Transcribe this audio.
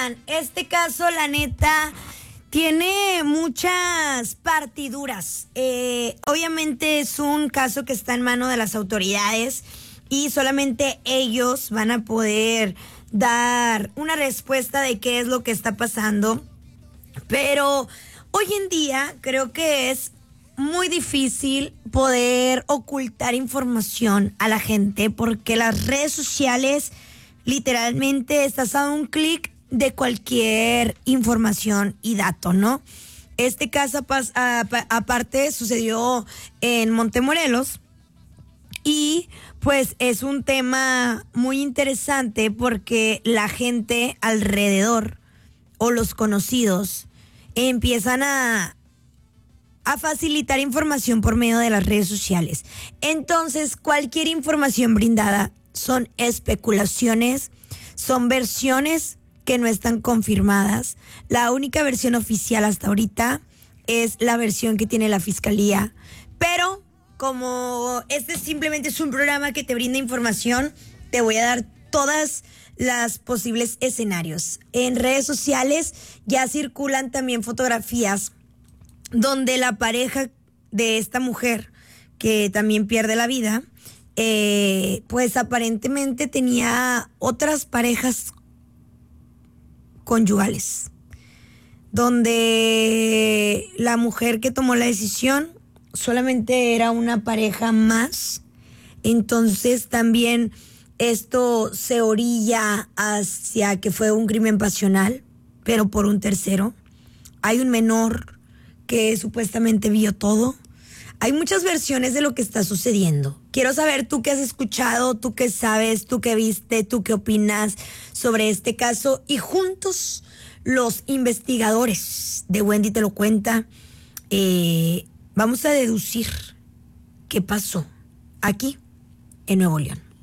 Oigan, este caso, la neta, tiene muchas partiduras. Obviamente es un caso que está en manos de las autoridades y solamente ellos van a poder dar una respuesta de qué es lo que está pasando. Pero hoy en día creo que es muy difícil poder ocultar información a la gente porque las redes sociales literalmente estás a un clic de cualquier información y dato, ¿no? Este caso aparte sucedió en Montemorelos y pues es un tema muy interesante porque la gente alrededor o los conocidos empiezan a facilitar información por medio de las redes sociales. Entonces, cualquier información brindada son especulaciones, son versiones que no están confirmadas. La única versión oficial hasta ahorita es la versión que tiene la fiscalía. Pero como este simplemente es un programa que te brinda información, te voy a dar todas las posibles escenarios. En redes sociales ya circulan también fotografías donde la pareja de esta mujer que también pierde la vida, pues aparentemente tenía otras parejas conyugales, donde la mujer que tomó la decisión solamente era una pareja más. Entonces también esto se orilla hacia que fue un crimen pasional, pero por un tercero. Hay un menor que supuestamente vio todo. Hay muchas versiones de lo que está sucediendo. Quiero saber tú qué has escuchado, tú qué sabes, tú qué viste, tú qué opinas sobre este caso. Y juntos, los investigadores de Wendy Te Lo Cuenta, vamos a deducir qué pasó aquí en Nuevo León.